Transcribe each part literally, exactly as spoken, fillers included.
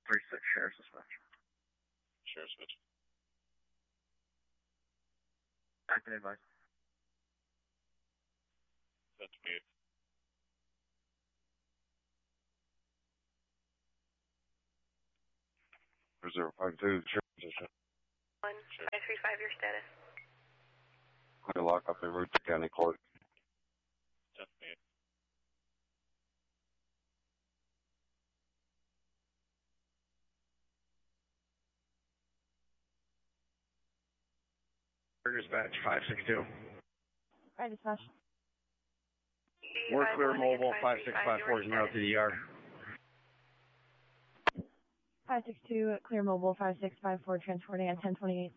three six, Sheriff's Dispatch. Sheriff's Dispatch. Acting advice. That's me. zero five two, Sheriff's Dispatch. one five three five, your status. Clear lock up en route to County Court. That's me. Dispatch, five six two. Right, dispatch. We're clear mobile, five six five four is route to the yard. five six two, clear mobile, five six five four, transporting at ten twenty-eight.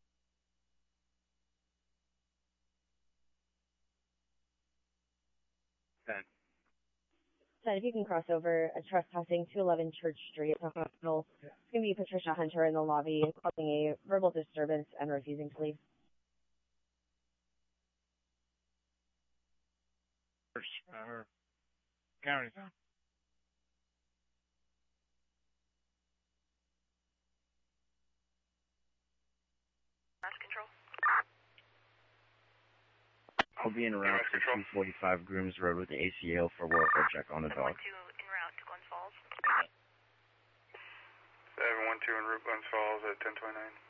ten. Said if you can cross over a trespassing two eleven Church Street at the hospital. It's going to be Patricia Hunter in the lobby, causing a verbal disturbance and refusing to leave. Uh, county. Mass control. I'll be in route to two forty-five Grooms Road with the A C O for welfare check on the dog. seven one two en route to Glens Falls. Okay. seven one two en route Glens Falls at ten twenty-nine.